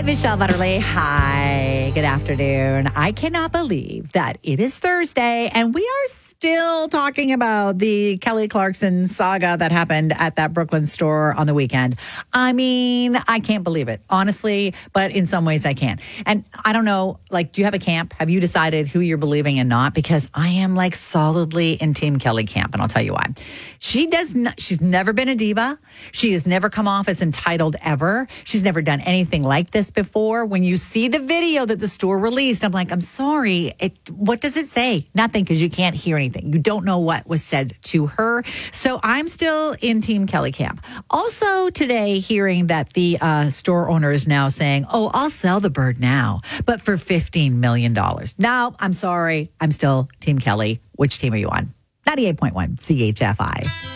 Michelle Butterly. Hi, good afternoon. I cannot believe that it is Thursday and we are still talking about the Kelly Clarkson saga that happened at that Brooklyn store on the weekend. I mean, I can't believe it, honestly, but in some ways I can. And I don't know, like, do you have a camp? Have you decided who you're believing and not? Because I am like solidly in Team Kelly camp, and I'll tell you why. She's never been a diva. She has never come off as entitled ever. She's never done anything like this before. When you see the video that the store released, I'm like, I'm sorry. What does it say? Nothing, because you can't hear anything. You don't know what was said to her. So I'm still in Team Kelly camp. Also today, hearing that the store owner is now saying, oh, I'll sell the bird now, but for $15 million. Now, I'm sorry. I'm still Team Kelly. Which team are you on? 98.1 CHFI.